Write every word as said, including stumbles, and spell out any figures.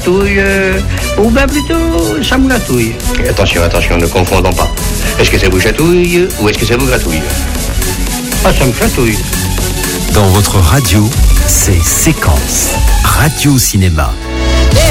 chatouille, euh, ou bien plutôt ça me gratouille. Attention, attention, ne confondons pas. Est-ce que ça vous chatouille ou est-ce que ça vous gratouille? Ah, ça me chatouille. Dans votre radio, c'est Séquence Radio Cinéma.